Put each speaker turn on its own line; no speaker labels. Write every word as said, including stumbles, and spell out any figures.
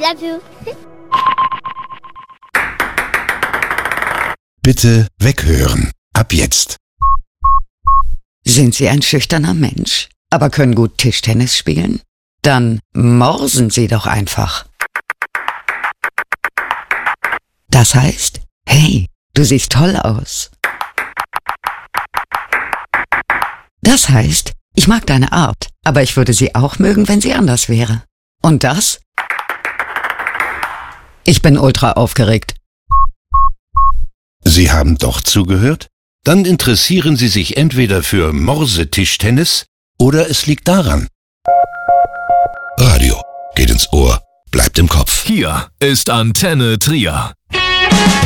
love you.
Bitte weghören. Ab jetzt.
Sind Sie ein schüchterner Mensch, aber können gut Tischtennis spielen? Dann morsen Sie doch einfach. Das heißt, hey, du siehst toll aus. Das heißt, ich mag deine Art, aber ich würde sie auch mögen, wenn sie anders wäre. Und das? Ich bin ultra aufgeregt.
Sie haben doch zugehört? Dann interessieren Sie sich entweder für Morsetischtennis oder es liegt daran. Radio geht ins Ohr, bleibt im Kopf.
Hier ist Antenne Trier.